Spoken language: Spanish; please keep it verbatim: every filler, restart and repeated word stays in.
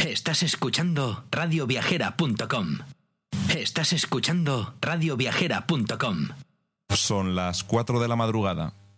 Estás escuchando radio viajera punto com. Estás escuchando radio viajera punto com. Son las cuatro de la madrugada